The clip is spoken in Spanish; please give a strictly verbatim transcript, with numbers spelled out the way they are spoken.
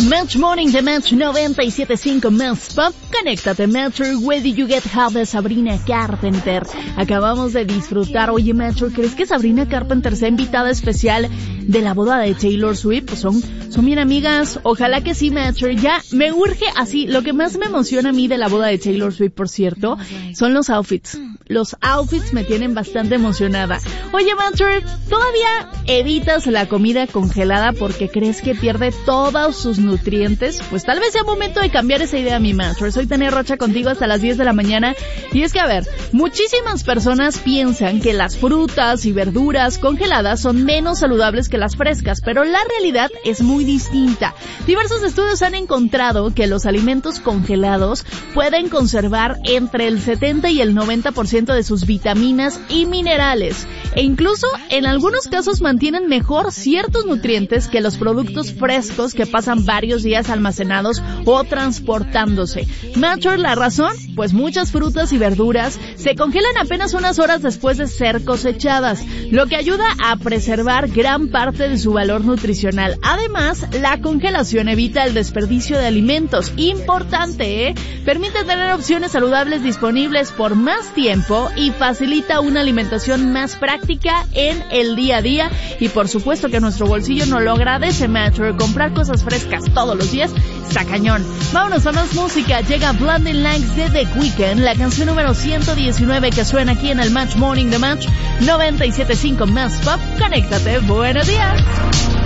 Match Morning de Match noventa y siete punto cinco Más Pop. Conéctate, Matcher. Where Did You Get How de Sabrina Carpenter. Acabamos de disfrutar. Oye, Matcher, ¿crees que Sabrina Carpenter sea invitada especial de la boda de Taylor Swift? Pues son, son bien amigas. Ojalá que sí, Matcher. Ya me urge así. Lo que más me emociona a mí de la boda de Taylor Swift, por cierto, son los outfits. Los outfits me tienen bastante emocionada. Oye, Matcher, ¿todavía evitas la comida congelada porque crees que pierde todos sus nutrientes? Pues tal vez sea momento de cambiar esa idea, mi Matcher. Soy Tania Rocha contigo hasta las diez de la mañana. Y es que, a ver, muchísimas personas piensan que las frutas y verduras congeladas son menos saludables que las frescas, pero la realidad es muy distinta. Diversos estudios han encontrado que los alimentos congelados pueden conservar entre el setenta y el noventa por ciento de sus vitaminas y minerales, e incluso en algunos casos mantienen mejor ciertos nutrientes que los productos frescos que pasan varios días almacenados o transportándose. Matcher, ¿la razón? Pues muchas frutas y verduras se congelan apenas unas horas después de ser cosechadas, lo que ayuda a preservar gran parte de su valor nutricional. Además, la congelación evita el desperdicio de alimentos. Importante, ¿eh? Permite tener opciones saludables disponibles por más tiempo y facilita una alimentación más práctica en el día a día. Y por supuesto que nuestro bolsillo no lo agradece, Matcher. Comprar cosas frescas todos los días está cañón. Vámonos a más música. Llega Blinding Lights de The Weeknd, la canción número ciento diecinueve que suena aquí en el Match Morning de Match noventa y siete punto cinco Más Pop. Conéctate. Buenos días.